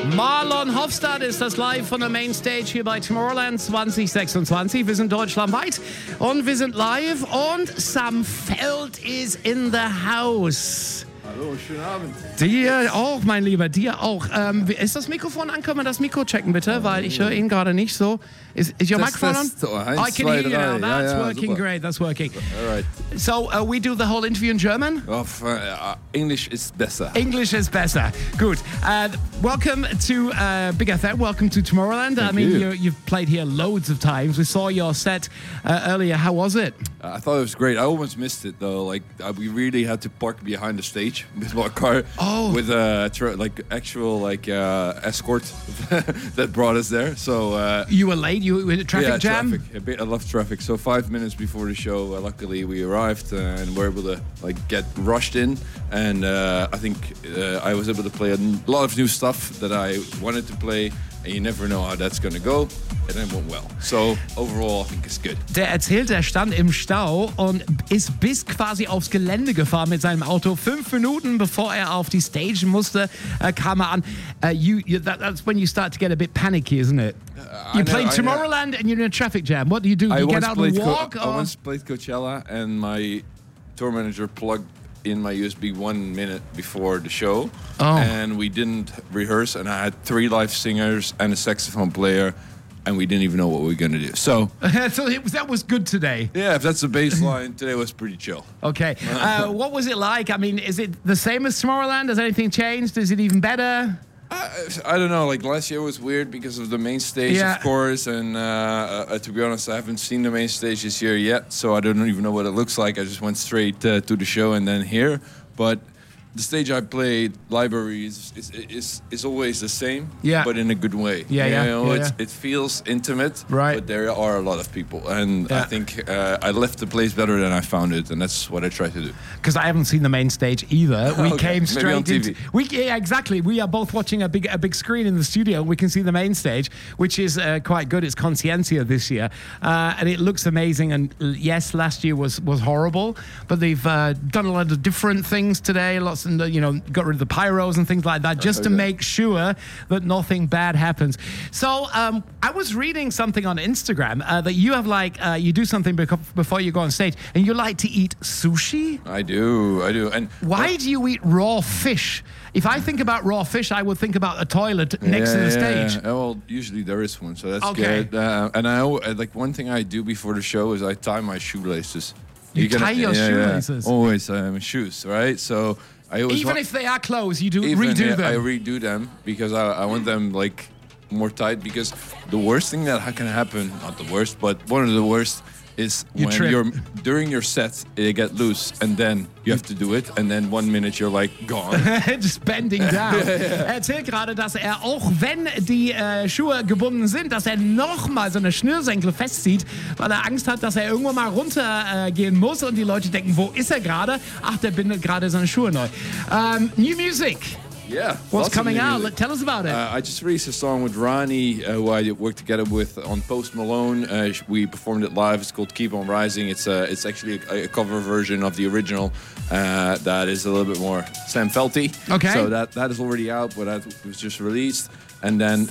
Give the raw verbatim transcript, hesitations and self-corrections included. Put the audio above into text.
Marlon Hofstad ist das live von der Mainstage hier bei Tomorrowland zwanzig sechsundzwanzig. Wir sind deutschlandweit und wir sind live und Sam Feld is in the house. Hallo, schönen Abend. Dir auch, mein Lieber, dir auch. Ähm, ist das Mikrofon an? Können wir das Mikro checken, bitte? Weil ich höre ihn gerade nicht so. Is, is your Test, microphone test. on? Oh, eins, I can zwei, hear you now. drei. That's Ja, ja, working super. great. That's working. All right. So uh, we do the whole interview in German? Oh, uh, English is better. English is better. Good. Uh, welcome to uh, Big F M. Welcome to Tomorrowland. Thank I mean, you. you, you've played here loads of times. We saw your set uh, earlier. How was it? Uh, I thought it was great. I almost missed it though. Like uh, we really had to park behind the stage with my car. Oh. With a tra- like actual like uh, escort that brought us there. So uh, You were late. You were in a traffic yeah, jam. traffic. A bit, I love traffic. So five minutes before the show, uh, luckily we arrived uh, and were able to like get rushed in. And uh, I think uh, I was able to play a n- lot of new stuff that I wanted to play. And you never know how that's going to go. And it went well. So overall, I think it's good. Der erzählt, er stand im Stau und ist bis quasi aufs Gelände gefahren mit seinem Auto. Fünf Minuten bevor er auf die Stage musste, äh, kam er an. Uh, you, you, that, that's when you start to get a bit panicky, isn't it? Uh, You're I know- playing I know- Tomorrowland and you're in a traffic jam. What do you do? Do I you get once out played and Co- walk? I or- once played Coachella, and my tour manager plugged in my U S B one minute before the show, Oh. and we didn't rehearse. And I had three live singers and a saxophone player, and we didn't even know what we were gonna do. So so it was, that was good today. yeah, if that's the baseline, today was pretty chill. Okay. Uh, what was it like? I mean, is it the same as Tomorrowland? Has anything changed? Is it even better? I, I don't know. Like last year was weird because of the main stage, Yeah. of course. And uh, uh, to be honest, I haven't seen the main stage this year yet, so I don't even know what it looks like. I just went straight uh, to the show and then here. But the stage I played, Library, is is, is is always the same, Yeah. but in a good way. Yeah, you yeah, know, yeah, it's, yeah. It feels intimate, Right. but there are a lot of people, and Yeah. I think uh, I left the place better than I found it, and that's what I try to do. Because I haven't seen the main stage either. We Okay, came maybe straight on T V. into we yeah, exactly. We are both watching a big a big screen in the studio. We can see the main stage, which is uh, quite good. It's Consciencia this year, uh, and it looks amazing. And uh, yes, last year was was horrible, but they've uh, done a lot of different things today. Lots of you know got rid of the pyros and things like that, just to Okay. make sure that nothing bad happens. So um, I was reading something on Instagram uh, that you have like uh, you do something beco- before you go on stage, and you like to eat sushi. I do, I do, and Why do you eat raw fish? If I think about raw fish, I would think about a toilet next to the stage. Yeah. Well, usually there is one, so that's Okay. good. Uh, and I al- uh, like one thing I do before the show is I tie my shoelaces. You gotta- tie your yeah, yeah. shoelaces? Always um, shoes, right? So I always Even wa- if they are closed, you do even, redo yeah, them. I redo them because I, I want them like more tight. Because the worst thing that ha- can happen, not the worst, but one of the worst is You when trip. you're during your set they get loose and then you have to do it and then one minute you're like gone. Just bending down. Er erzählt gerade, dass er auch wenn die äh, Schuhe gebunden sind, dass er nochmal so eine Schnürsenkel festzieht, weil er Angst hat, dass er irgendwann mal runtergehen äh, gehen muss und die Leute denken, wo ist er gerade? Ach, der bindet gerade seine Schuhe neu. Um, new music. Yeah. What's lots of coming new out? music. Tell us about it. Uh, I just released a song with Ronnie, uh, who I worked together with on Post Malone. Uh, sh- we performed it live. It's called Keep On Rising. It's uh, it's actually a, a cover version of the original uh, that is a little bit more Sam Felty. Okay. So that, that is already out, but that was just released. And then